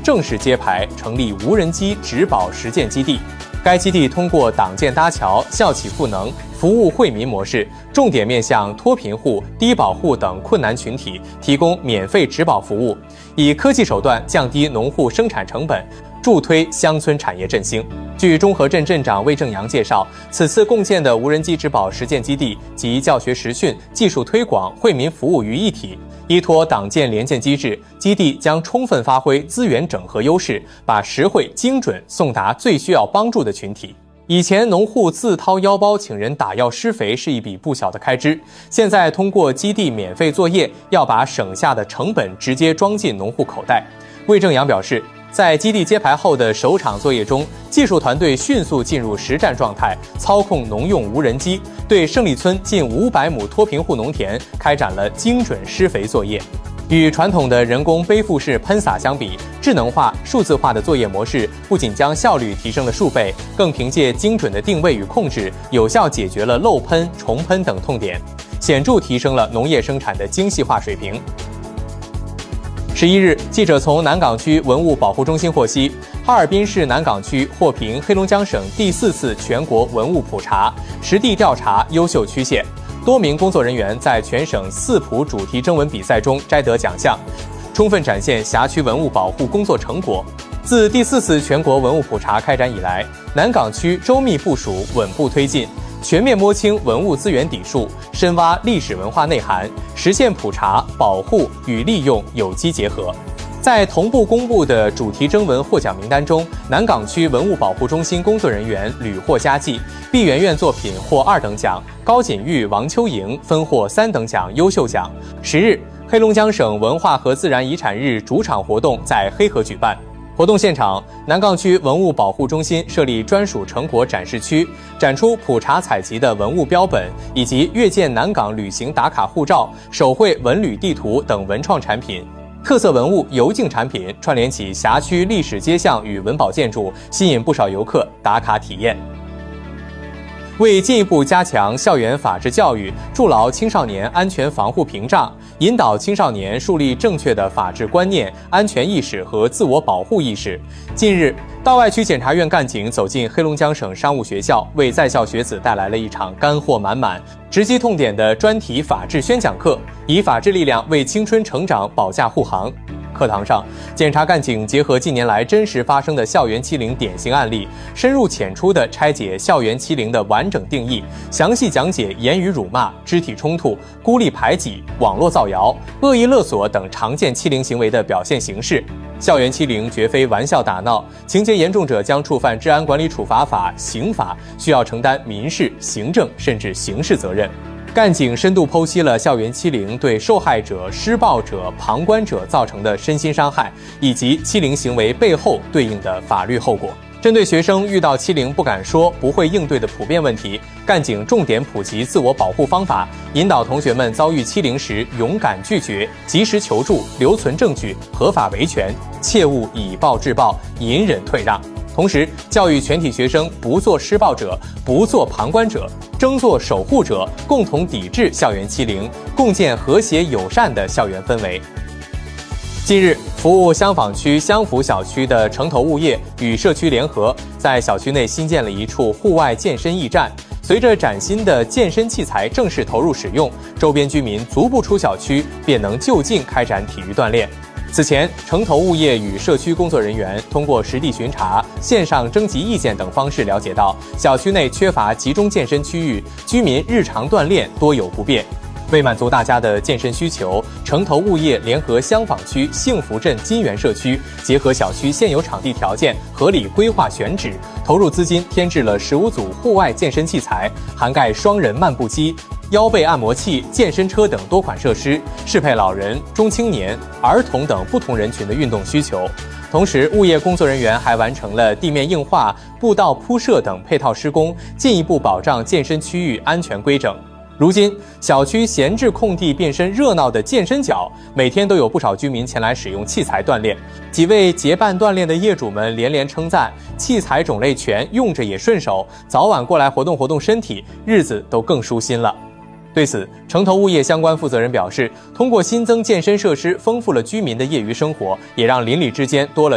正式揭牌，成立无人机植保实践基地。该基地通过党建搭桥、校企赋能、服务惠民模式，重点面向脱贫户、低保户等困难群体提供免费植保服务，以科技手段降低农户生产成本，助推乡村产业振兴。据中和镇镇长魏正阳介绍，此次共建的无人机植保实践基地集教学实训、技术推广、惠民服务于一体，依托党建联建机制，基地将充分发挥资源整合优势，把实惠精准送达最需要帮助的群体。以前农户自掏腰包请人打药施肥是一笔不小的开支，现在通过基地免费作业，要把省下的成本直接装进农户口袋。魏正阳表示，在基地揭牌后的首场作业中，技术团队迅速进入实战状态，操控农用无人机，对胜利村近500亩脱贫户农田开展了精准施肥作业。与传统的人工背负式喷洒相比，智能化、数字化的作业模式不仅将效率提升了数倍，更凭借精准的定位与控制，有效解决了漏喷、重喷等痛点，显著提升了农业生产的精细化水平。11日，记者从南岗区文物保护中心获悉，哈尔滨市南岗区获评黑龙江省第4次全国文物普查实地调查优秀区县，多名工作人员在全省4普主题征文比赛中摘得奖项，充分展现辖区文物保护工作成果。自第4次全国文物普查开展以来，南岗区周密部署，稳步推进，全面摸清文物资源底数，深挖历史文化内涵，实现普查、保护与利用有机结合。在同步公布的主题征文获奖名单中，南岗区文物保护中心工作人员屡获佳绩，毕媛媛作品获2等奖，高锦玉、王秋莹分获3等奖优秀奖。10日，黑龙江省文化和自然遗产日主场活动在黑河举办。活动现场，南岗区文物保护中心设立专属成果展示区，展出普查采集的文物标本，以及阅见南岗旅行打卡护照、手绘文旅地图等文创产品。特色文物、游境产品串联起辖区历史街巷与文保建筑，吸引不少游客打卡体验。为进一步加强校园法治教育，筑牢青少年安全防护屏障，引导青少年树立正确的法治观念、安全意识和自我保护意识。近日，道外区检察院干警走进黑龙江省商务学校，为在校学子带来了一场干货满满、直击痛点的专题法治宣讲课，以法治力量为青春成长保驾护航。课堂上，检察干警结合近年来真实发生的校园欺凌典型案例，深入浅出地拆解校园欺凌的完整定义，详细讲解言语辱骂、肢体冲突、孤立排挤、网络造谣、恶意勒索等常见欺凌行为的表现形式。校园欺凌绝非玩笑打闹，情节严重者将触犯治安管理处罚法、刑法，需要承担民事、行政甚至刑事责任。干警深度剖析了校园欺凌对受害者、施暴者、旁观者造成的身心伤害，以及欺凌行为背后对应的法律后果。针对学生遇到欺凌不敢说、不会应对的普遍问题，干警重点普及自我保护方法，引导同学们遭遇欺凌时勇敢拒绝、及时求助、留存证据、合法维权，切勿以暴制暴、隐忍退让。同时，教育全体学生不做施暴者、不做旁观者，争做守护者，共同抵制校园欺凌，共建和谐友善的校园氛围。近日，服务香坊区香福小区的城投物业与社区联合，在小区内新建了一处户外健身驿站。随着崭新的健身器材正式投入使用，周边居民足不出小区便能就近开展体育锻炼。此前，城投物业与社区工作人员通过实地巡查、线上征集意见等方式了解到，小区内缺乏集中健身区域，居民日常锻炼多有不便。为满足大家的健身需求，城投物业联合香坊区幸福镇金源社区，结合小区现有场地条件，合理规划选址，投入资金添置了15组户外健身器材，涵盖双人漫步机、腰背按摩器、健身车等多款设施，适配老人、中青年、儿童等不同人群的运动需求。同时，物业工作人员还完成了地面硬化、步道铺设等配套施工，进一步保障健身区域安全规整。如今，小区闲置空地变身热闹的健身角，每天都有不少居民前来使用器材锻炼。几位结伴锻炼的业主们连连称赞，器材种类全，用着也顺手，早晚过来活动活动身体，日子都更舒心了。对此，城投物业相关负责人表示，通过新增健身设施，丰富了居民的业余生活，也让邻里之间多了